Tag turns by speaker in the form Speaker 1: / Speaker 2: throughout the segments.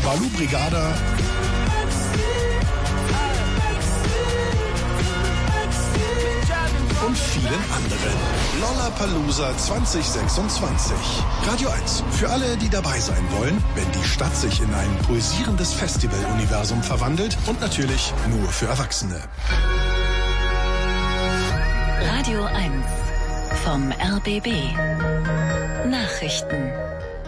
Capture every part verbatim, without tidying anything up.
Speaker 1: Balu Brigada und vielen anderen. Lollapalooza zwanzig sechsundzwanzig. Radio eins. Für alle, die dabei sein wollen, wenn die Stadt sich in ein pulsierendes Festival-Universum verwandelt und natürlich nur für Erwachsene.
Speaker 2: Radio eins vom R B B. Nachrichten.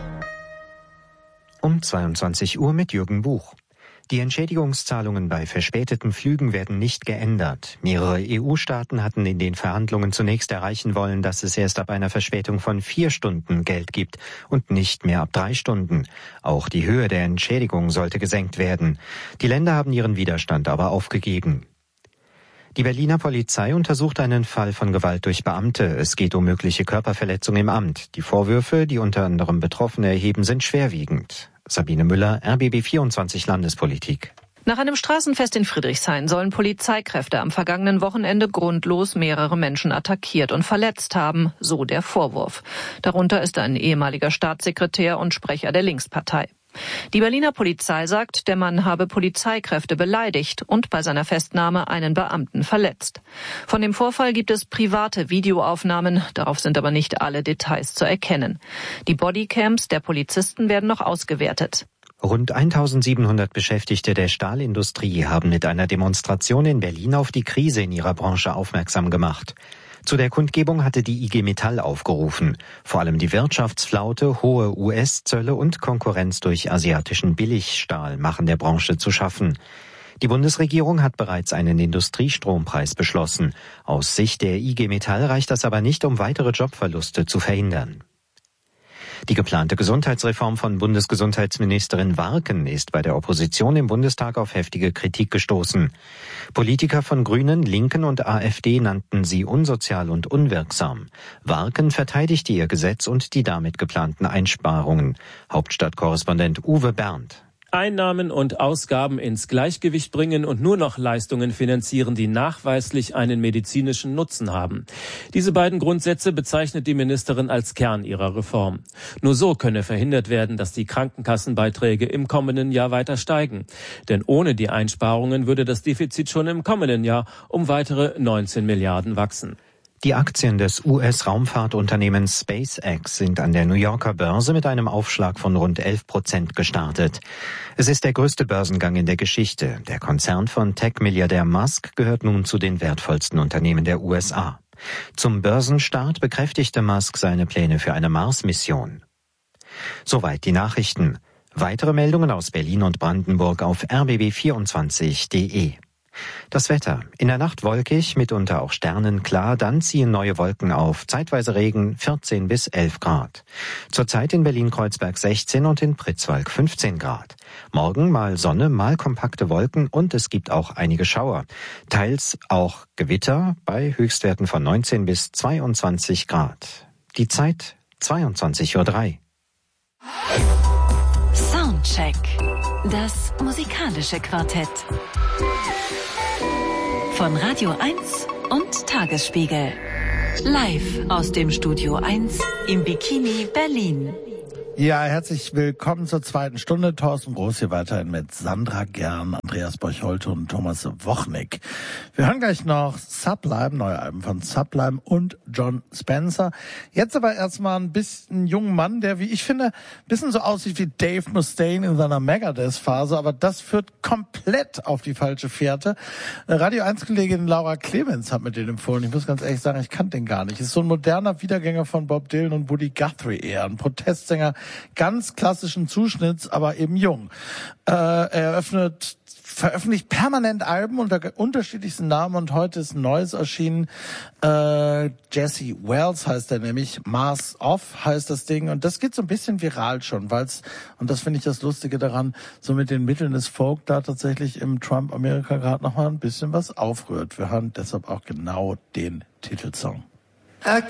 Speaker 3: Um zweiundzwanzig Uhr mit Jürgen Buch. Die Entschädigungszahlungen bei verspäteten Flügen werden nicht geändert. Mehrere E U-Staaten hatten in den Verhandlungen zunächst erreichen wollen, dass es erst ab einer Verspätung von vier Stunden Geld gibt und nicht mehr ab drei Stunden. Auch die Höhe der Entschädigung sollte gesenkt werden. Die Länder haben ihren Widerstand aber aufgegeben. Die Berliner Polizei untersucht einen Fall von Gewalt durch Beamte. Es geht um mögliche Körperverletzung im Amt. Die Vorwürfe, die unter anderem Betroffene erheben, sind schwerwiegend. Sabine Müller, R B B vierundzwanzig Landespolitik.
Speaker 4: Nach einem Straßenfest in Friedrichshain sollen Polizeikräfte am vergangenen Wochenende grundlos mehrere Menschen attackiert und verletzt haben, so der Vorwurf. Darunter ist ein ehemaliger Staatssekretär und Sprecher der Linkspartei. Die Berliner Polizei sagt, der Mann habe Polizeikräfte beleidigt und bei seiner Festnahme einen Beamten verletzt. Von dem Vorfall gibt es private Videoaufnahmen, darauf sind aber nicht alle Details zu erkennen. Die Bodycams der Polizisten werden noch ausgewertet.
Speaker 3: Rund eintausendsiebenhundert Beschäftigte der Stahlindustrie haben mit einer Demonstration in Berlin auf die Krise in ihrer Branche aufmerksam gemacht. Zu der Kundgebung hatte die I G Metall aufgerufen. Vor allem die Wirtschaftsflaute, hohe U S-Zölle und Konkurrenz durch asiatischen Billigstahl machen der Branche zu schaffen. Die Bundesregierung hat bereits einen Industriestrompreis beschlossen. Aus Sicht der I G Metall reicht das aber nicht, um weitere Jobverluste zu verhindern. Die geplante Gesundheitsreform von Bundesgesundheitsministerin Warken ist bei der Opposition im Bundestag auf heftige Kritik gestoßen. Politiker von Grünen, Linken und AfD nannten sie unsozial und unwirksam. Warken verteidigte ihr Gesetz und die damit geplanten Einsparungen. Hauptstadtkorrespondent Uwe Berndt.
Speaker 5: Einnahmen und Ausgaben ins Gleichgewicht bringen und nur noch Leistungen finanzieren, die nachweislich einen medizinischen Nutzen haben. Diese beiden Grundsätze bezeichnet die Ministerin als Kern ihrer Reform. Nur so könne verhindert werden, dass die Krankenkassenbeiträge im kommenden Jahr weiter steigen. Denn ohne die Einsparungen würde das Defizit schon im kommenden Jahr um weitere neunzehn Milliarden wachsen.
Speaker 3: Die Aktien des U S-Raumfahrtunternehmens SpaceX sind an der New Yorker Börse mit einem Aufschlag von rund elf Prozent gestartet. Es ist der größte Börsengang in der Geschichte. Der Konzern von Tech-Milliardär Musk gehört nun zu den wertvollsten Unternehmen der U S A. Zum Börsenstart bekräftigte Musk seine Pläne für eine Mars-Mission. Soweit die Nachrichten. Weitere Meldungen aus Berlin und Brandenburg auf r b b vierundzwanzig punkt d e. Das Wetter. In der Nacht wolkig, mitunter auch sternenklar, dann ziehen neue Wolken auf. Zeitweise Regen, vierzehn bis elf Grad. Zurzeit in Berlin-Kreuzberg sechzehn und in Pritzwalk fünfzehn Grad. Morgen mal Sonne, mal kompakte Wolken und es gibt auch einige Schauer. Teils auch Gewitter bei Höchstwerten von neunzehn bis zweiundzwanzig Grad. Die Zeit zweiundzwanzig Uhr drei.
Speaker 2: Soundcheck. Das musikalische Quartett. Von Radio eins und Tagesspiegel. Live aus dem Studio eins im Bikini Berlin.
Speaker 6: Ja, herzlich willkommen zur zweiten Stunde. Thorsten Groß hier weiterhin mit Sandra Gern, Andreas Borch-Holte und Thomas Wochnick. Wir hören gleich noch Sublime, neue Alben von Sublime und Jon Spencer. Jetzt aber erstmal ein bisschen jungen Mann, der, wie ich finde, ein bisschen so aussieht wie Dave Mustaine in seiner Megadeth-Phase, aber das führt komplett auf die falsche Fährte. Radio eins-Kollegin Laura Clemens hat mir den empfohlen. Ich muss ganz ehrlich sagen, ich kannte den gar nicht. Ist so ein moderner Wiedergänger von Bob Dylan und Woody Guthrie eher, ein Protestsänger, ganz klassischen Zuschnitts, aber eben jung. Äh, er eröffnet, veröffentlicht permanent Alben unter unterschiedlichsten Namen und heute ist ein neues erschienen. Äh, Jesse Wells heißt er nämlich, Mars Off heißt das Ding und das geht so ein bisschen viral schon, weil es, und das finde ich das Lustige daran, so mit den Mitteln des Folk da tatsächlich im Trump-Amerika gerade nochmal ein bisschen was aufrührt. Wir hören deshalb auch genau den Titelsong.
Speaker 7: I